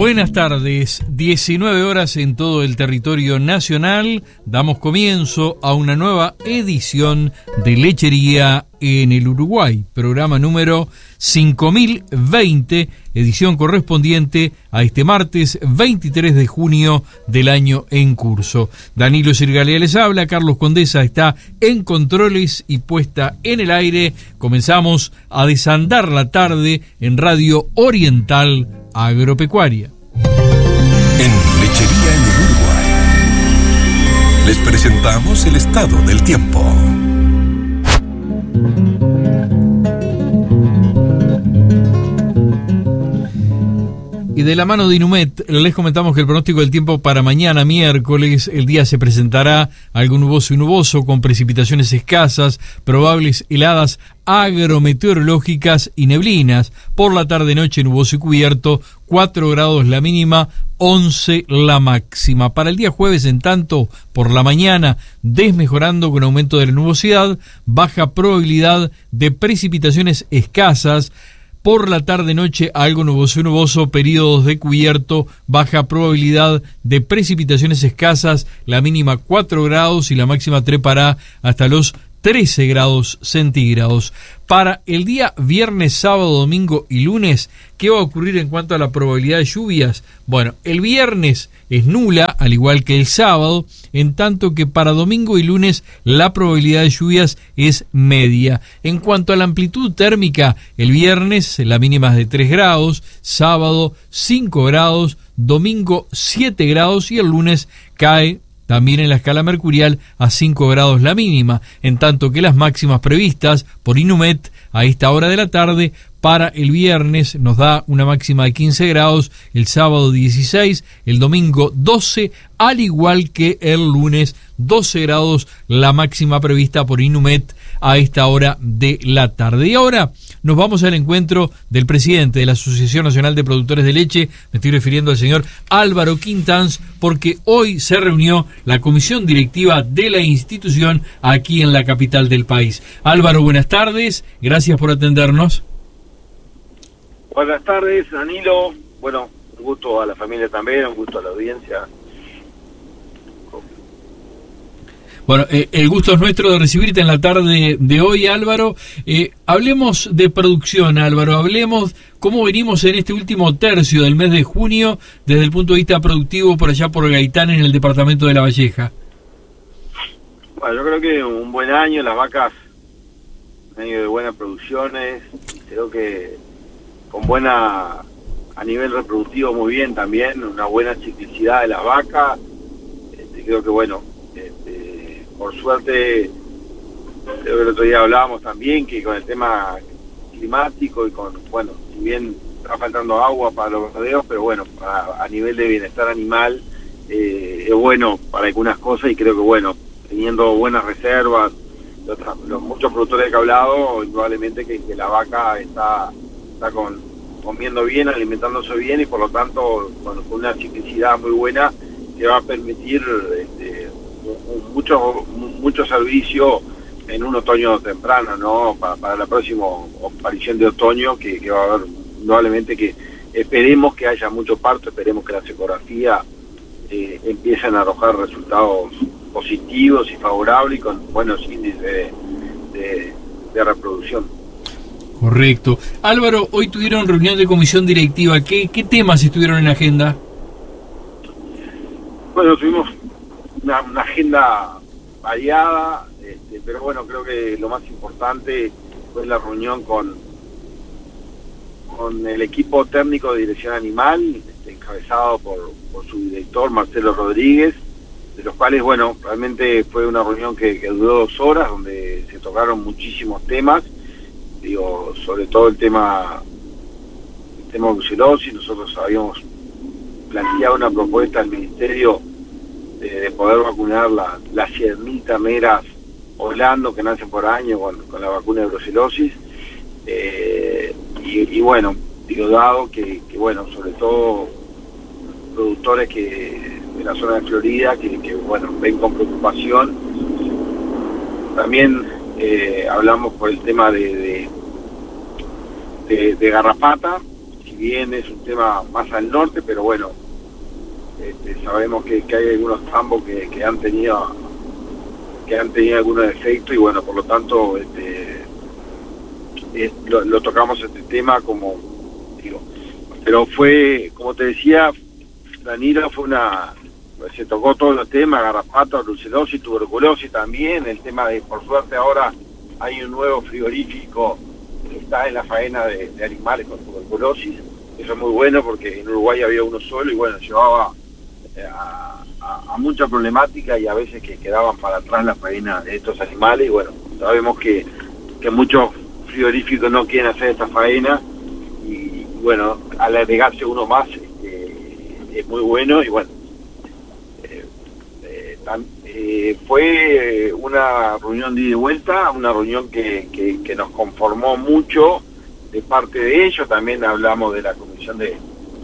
Buenas tardes, 19 horas en todo el territorio nacional. Damos comienzo a una nueva edición de Lechería en el Uruguay, programa número 5020, edición correspondiente a este martes 23 de junio del año en curso. Danilo Sirgalea les habla, Carlos Condesa está en controles y puesta en el aire. Comenzamos a desandar la tarde en Radio Oriental Agropecuaria. En Lechería en el Uruguay les presentamos el estado del tiempo. Y de la mano de Inumet, les comentamos que el pronóstico del tiempo para mañana, miércoles, el día se presentará algo nuboso y nuboso, con precipitaciones escasas, probables heladas agrometeorológicas y neblinas. Por la tarde-noche, nuboso y cubierto, 4 grados la mínima, 11 la máxima. Para el día jueves, en tanto, por la mañana, desmejorando con aumento de la nubosidad, baja probabilidad de precipitaciones escasas. Por la tarde-noche, algo nuboso y nuboso, periodos de cubierto, baja probabilidad de precipitaciones escasas, la mínima 4 grados y la máxima trepará hasta los 13 grados centígrados. Para el día viernes, sábado, domingo y lunes, ¿qué va a ocurrir en cuanto a la probabilidad de lluvias? Bueno, el viernes es nula, al igual que el sábado, en tanto que para domingo y lunes la probabilidad de lluvias es media. En cuanto a la amplitud térmica, el viernes la mínima es de 3 grados, sábado 5 grados, domingo 7 grados y el lunes cae también en la escala mercurial a 5 grados la mínima, en tanto que las máximas previstas por Inumet a esta hora de la tarde para el viernes nos da una máxima de 15 grados, el sábado 16, el domingo 12, al igual que el lunes 12 grados la máxima prevista por Inumet a esta hora de la tarde. Y ahora nos vamos al encuentro del presidente de la Asociación Nacional de Productores de Leche, me estoy refiriendo al señor Álvaro Quintanz, porque hoy se reunió la comisión directiva de la institución aquí en la capital del país. Álvaro, buenas tardes, gracias por atendernos. Buenas tardes, Danilo. Bueno, un gusto a la familia también, un gusto a la audiencia. Bueno, el gusto es nuestro de recibirte en la tarde de hoy, Álvaro. Hablemos de producción, Álvaro. Hablemos cómo venimos en este último tercio del mes de junio desde el punto de vista productivo por allá por Gaitán, en el departamento de La Valleja. Bueno, yo creo que un buen año, las vacas, un año de buenas producciones. Creo que con buena, a nivel reproductivo muy bien también, una buena ciclicidad de las vacas. Creo que bueno, por suerte, creo que el otro día hablábamos también que con el tema climático y con, bueno, si bien está faltando agua para los rodeos, pero bueno, a nivel de bienestar animal es bueno para algunas cosas, y creo que bueno, teniendo buenas reservas, los muchos productores que he hablado, indudablemente que la vaca está comiendo bien, alimentándose bien, y por lo tanto con una ciclicidad muy buena que va a permitir mucho servicio en un otoño temprano, ¿no? Para la próxima aparición de otoño, que va a haber indudablemente, que esperemos que haya mucho parto, esperemos que las ecografías empiecen a arrojar resultados positivos y favorables y con buenos índices de reproducción. Correcto. Álvaro, hoy tuvieron reunión de comisión directiva. ¿Qué temas estuvieron en la agenda? Bueno, tuvimos una agenda variada, pero bueno, creo que lo más importante fue la reunión con el equipo técnico de dirección animal, encabezado por su director Marcelo Rodríguez, de los cuales, bueno, realmente fue una reunión que duró 2 horas, donde se tocaron muchísimos temas. Digo, sobre todo el tema brucelosis. Nosotros habíamos planteado una propuesta al Ministerio de poder vacunar las 100.000 terneras Orlando que nacen por año con la vacuna de brucelosis. Y bueno, digo, dado que bueno, sobre todo productores de la zona de Florida que bueno, ven con preocupación. También hablamos por el tema de garrapata, si bien es un tema más al norte, pero bueno, sabemos que hay algunos tambos que han tenido algunos defectos y bueno, por lo tanto lo tocamos este tema como digo, pero fue, como te decía, Danilo, se tocó todos los temas, garrapata, brucelosis, tuberculosis también, el tema de, por suerte ahora hay un nuevo frigorífico que está en la faena de animales con tuberculosis. Eso es muy bueno porque en Uruguay había uno solo y bueno, llevaba a mucha problemática y a veces que quedaban para atrás la faena de estos animales y bueno, sabemos que muchos frigoríficos no quieren hacer esta faena y bueno, al agregarse uno más es muy bueno y bueno, fue una reunión de ida y vuelta, una reunión que nos conformó mucho de parte de ellos. También hablamos de la comisión de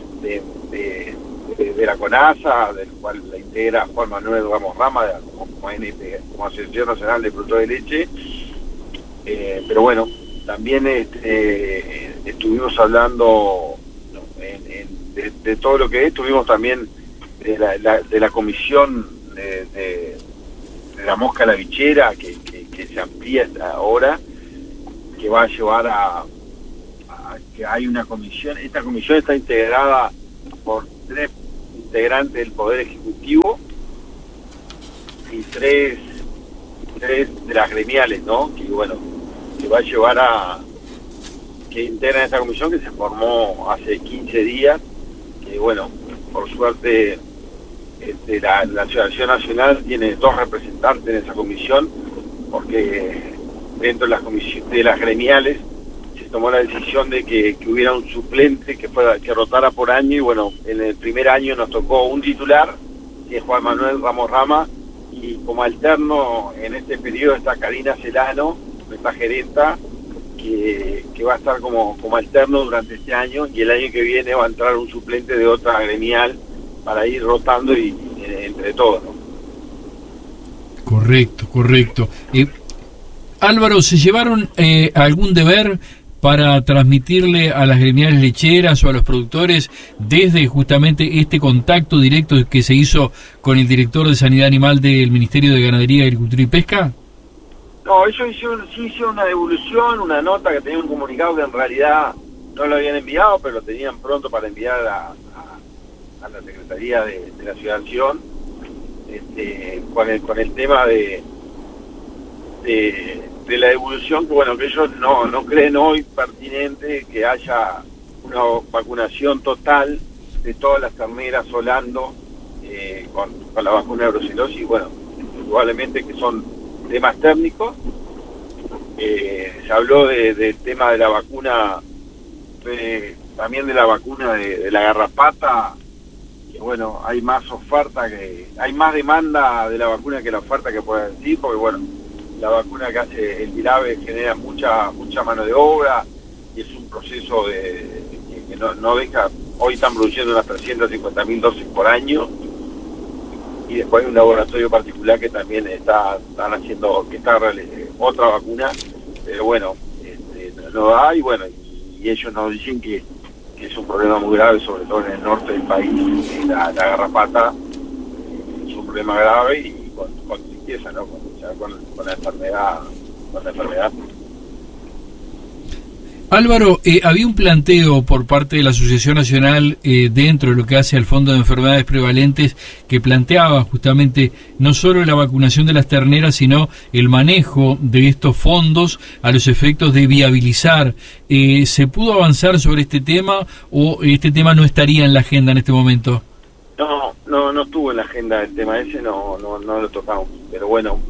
la CONASA, del cual la integra Juan Manuel Ramos Rama como ANP, como Asociación Nacional de Productores de Leche, pero bueno, también estuvimos hablando de todo lo que estuvimos también de la comisión de la mosca lavichera que se amplía ahora, que va a llevar a que hay una comisión. Esta comisión está integrada por 3 integrantes del Poder Ejecutivo y 3 de las gremiales, ¿no? Que bueno, que va a llevar que integran esta comisión que se formó hace 15 días, que bueno, por suerte la Asociación Nacional tiene 2 representantes en esa comisión, porque dentro de las gremiales se tomó la decisión de que hubiera un suplente que rotara por año y bueno, en el primer año nos tocó un titular, que es Juan Manuel Ramos Rama, y como alterno en este periodo está Karina Celano, nuestra gerenta, que va a estar como alterno durante este año, y el año que viene va a entrar un suplente de otra gremial para ir rotando y entre todos, ¿no? Correcto. Álvaro, ¿se llevaron algún deber para transmitirle a las gremiales lecheras o a los productores desde justamente este contacto directo que se hizo con el director de Sanidad Animal del Ministerio de Ganadería, Agricultura y Pesca? No, ellos hicieron una devolución, una nota que tenía un comunicado que en realidad no lo habían enviado, pero lo tenían pronto para enviar a la Secretaría de la Asociación, con el tema de la devolución, que bueno, que ellos no creen hoy pertinente que haya una vacunación total de todas las terneras solando con la vacuna de brucelosis. Bueno, probablemente que son temas técnicos. Se habló del tema de la vacuna, también de la vacuna de la garrapata, que bueno, hay más demanda de la vacuna que la oferta, que pueden decir, porque bueno, la vacuna que hace el Virave genera mucha mano de obra y es un proceso que no deja. Hoy están produciendo unas 350.000 dosis por año y después hay un laboratorio particular que también están haciendo otra vacuna, pero bueno, no da, y bueno, y ellos nos dicen que es un problema muy grave, sobre todo en el norte del país. La garrapata es un problema grave y con tristeza, ¿no? Con la enfermedad. Álvaro, había un planteo por parte de la Asociación Nacional dentro de lo que hace al Fondo de Enfermedades Prevalentes, que planteaba justamente no solo la vacunación de las terneras, sino el manejo de estos fondos a los efectos de viabilizar. ¿Se pudo avanzar sobre este tema o este tema no estaría en la agenda en este momento? No estuvo en la agenda el tema ese, no lo tocamos, pero bueno,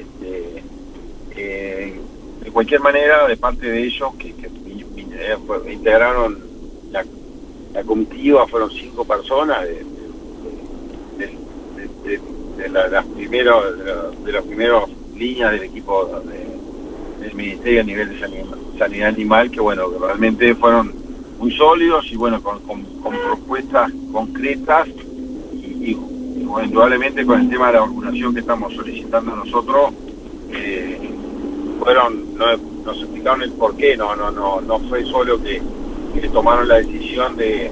de cualquier manera, de parte de ellos que integraron la comitiva, fueron 5 personas de las primeras líneas del equipo del Ministerio a nivel de sanidad animal, que bueno, que realmente fueron muy sólidos y bueno, con propuestas concretas y bueno, indudablemente con el tema de la vacunación que estamos solicitando nosotros, nos explicaron el porqué. No fue solo que tomaron la decisión de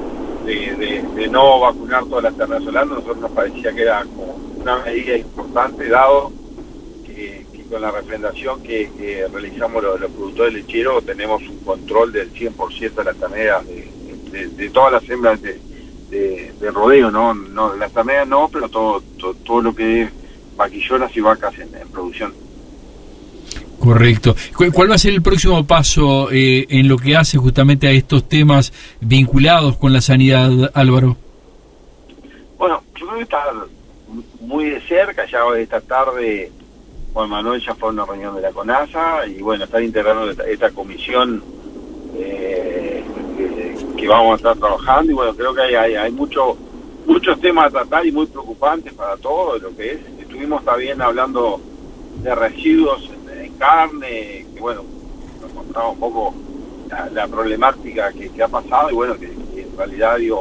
no vacunar todas las ternas solanas. Nosotros nos parecía que era como una medida importante, dado que con la refrendación que realizamos los productores lecheros tenemos un control del 100% de las terneras, de todas las hembras de rodeo, no las terneras no, pero todo lo que es vaquillonas y vacas en producción. Correcto. ¿Cuál va a ser el próximo paso en lo que hace justamente a estos temas vinculados con la sanidad, Álvaro? Bueno, yo creo que está muy de cerca. Ya esta tarde Juan Manuel ya fue a una reunión de la CONASA y bueno, están integrando esta comisión que vamos a estar trabajando, y bueno, creo que hay muchos temas a tratar y muy preocupantes para todos lo que es. Estuvimos también hablando de residuos en carne, que bueno, nos contaba un poco la problemática que ha pasado, y bueno, que en realidad y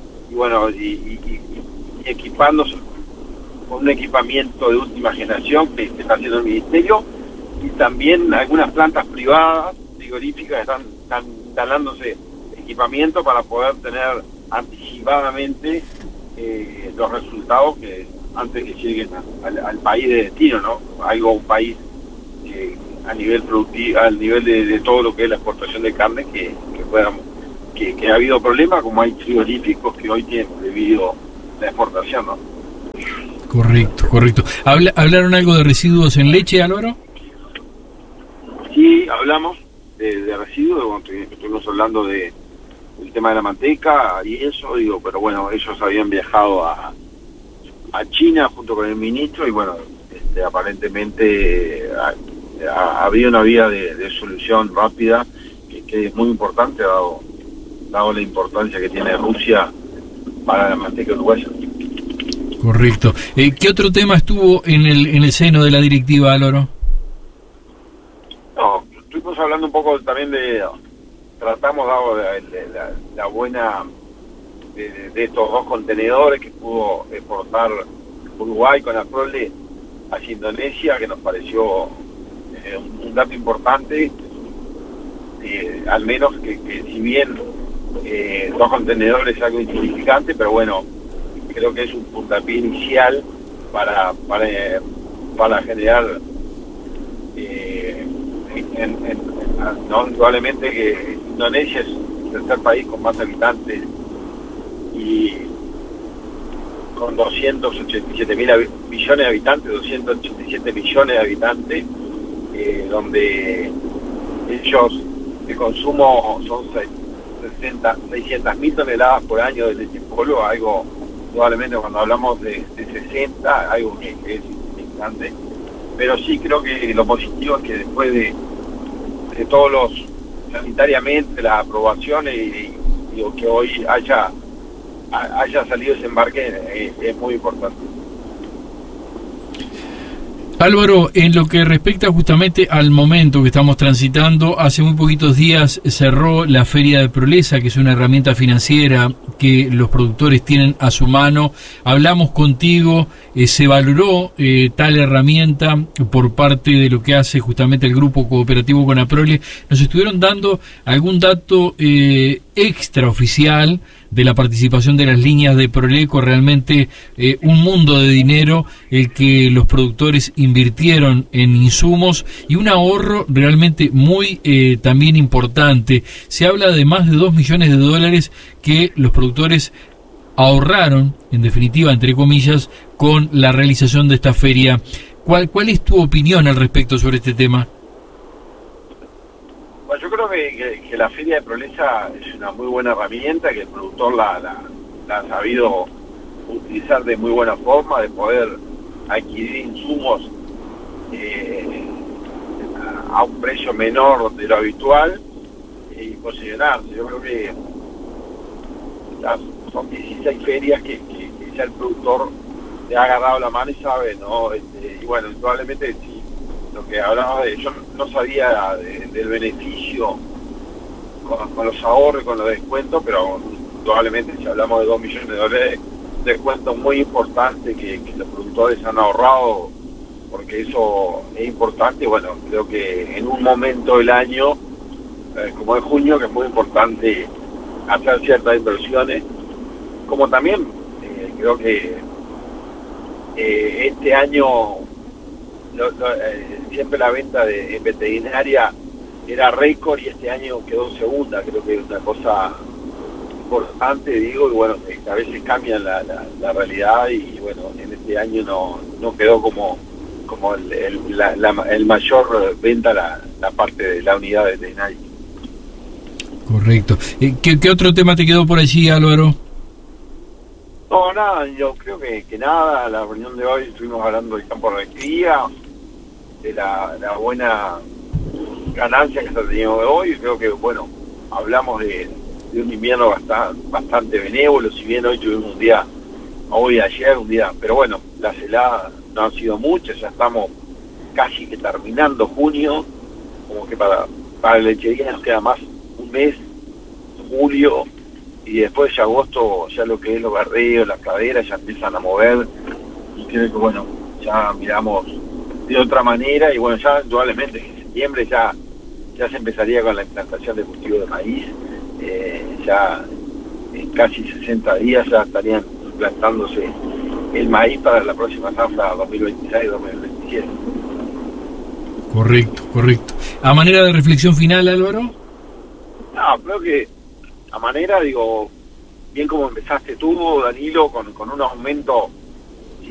equipándose con un equipamiento de última generación que está haciendo el Ministerio, y también algunas plantas privadas frigoríficas están instalándose equipamiento para poder tener anticipadamente los resultados que antes que lleguen al país de destino, ¿no? Un país a nivel productivo, al nivel de todo lo que es la exportación de carne, que ha habido problemas, como hay frigoríficos que hoy tienen prohibido la exportación, ¿no? Correcto. ¿Hablaron algo de residuos en leche, Álvaro? Sí, hablamos de residuos, estuvimos hablando del tema de la manteca y eso, pero bueno, ellos habían viajado a China junto con el ministro, y bueno, aparentemente había una vía de solución rápida que es muy importante, dado la importancia que tiene Rusia para la manteca uruguaya. Correcto. ¿Qué otro tema estuvo en el seno de la directiva, Álvaro? No, estuvimos hablando un poco también tratamos, dado la buena de estos 2 contenedores que pudo exportar Uruguay con la prole hacia Indonesia, que nos pareció un dato importante, al menos que si bien 2 contenedores es algo insignificante, pero bueno, creo que es un puntapié inicial para generar no, indudablemente que Indonesia es el tercer país con más habitantes y con 287 millones de habitantes, 287 millones de habitantes, donde ellos de consumo son 600.000 toneladas por año de leche en polvo, algo probablemente cuando hablamos de 60, algo que es insignificante. Pero sí creo que lo positivo es que después de todos los sanitariamente las aprobaciones y que hoy haya salido ese embarque es muy importante. Álvaro, en lo que respecta justamente al momento que estamos transitando, hace muy poquitos días cerró la Feria de Prolesa, que es una herramienta financiera que los productores tienen a su mano. Hablamos contigo, se valoró tal herramienta por parte de lo que hace justamente el Grupo Cooperativo Conaprole. Nos estuvieron dando algún dato extraoficial de la participación de las líneas de Proleco, realmente un mundo de dinero el que los productores invirtieron en insumos y un ahorro realmente muy también importante. Se habla de más de $2 millones que los productores ahorraron, en definitiva, entre comillas, con la realización de esta feria. ¿Cuál es tu opinión al respecto sobre este tema? Bueno, yo creo que la Feria de Prolesa es una muy buena herramienta, que el productor la ha sabido utilizar de muy buena forma, de poder adquirir insumos a un precio menor de lo habitual y posicionarse. Yo creo que son 16 ferias que ya el productor le ha agarrado la mano y sabe, ¿no? Y bueno, probablemente sí. Lo que hablamos yo no sabía del beneficio con los ahorros y con los descuentos, pero probablemente si hablamos de $2 millones, descuentos muy importantes que los productores han ahorrado, porque eso es importante. Bueno, creo que en un momento del año como es junio, que es muy importante hacer ciertas inversiones, como también creo que este año siempre la venta de veterinaria era récord y este año quedó segunda. Creo que es una cosa importante, digo, y bueno, a veces cambia la realidad, y bueno, en este año no quedó como el mayor venta la parte de la unidad veterinaria. Correcto. ¿Qué otro tema te quedó por allí, Álvaro? No, nada, yo creo que nada. La reunión de hoy estuvimos hablando del campo de cría, de la buena ganancia que se ha tenido hoy. Creo que, bueno, hablamos de un invierno bastante benévolo, si bien hoy tuvimos un día, ayer un día, pero bueno, las heladas no han sido muchas, ya estamos casi que terminando junio, como que para la lechería nos queda más un mes, julio, y después de agosto ya lo que es los barreos, las caderas ya empiezan a mover, y creo que bueno, ya miramos de otra manera, y bueno, ya indudablemente en septiembre ya se empezaría con la implantación de cultivo de maíz. Ya en casi 60 días ya estarían implantándose el maíz para la próxima zafra 2026-2027. Correcto. ¿A manera de reflexión final, Álvaro? No, creo que a manera, digo, bien como empezaste tú, Danilo, con un aumento